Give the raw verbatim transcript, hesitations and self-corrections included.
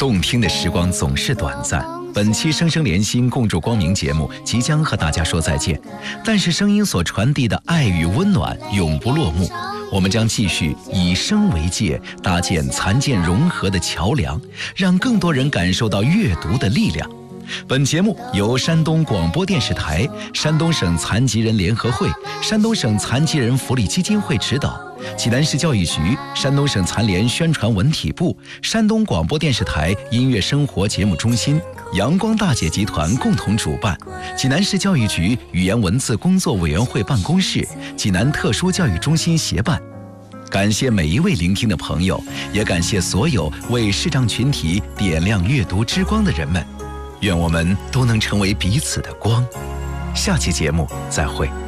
动听的时光总是短暂。本期生生连心共筑光明节目即将和大家说再见，但是声音所传递的爱与温暖永不落幕。我们将继续以声为界，搭建残健融合的桥梁，让更多人感受到阅读的力量。本节目由山东广播电视台、山东省残疾人联合会、山东省残疾人福利基金会指导，济南市教育局、山东省残联宣传文体部、山东广播电视台音乐生活节目中心、阳光大姐集团共同主办，济南市教育局语言文字工作委员会办公室、济南特殊教育中心协办。感谢每一位聆听的朋友，也感谢所有为视障群体点亮阅读之光的人们。愿我们都能成为彼此的光。下期节目再会。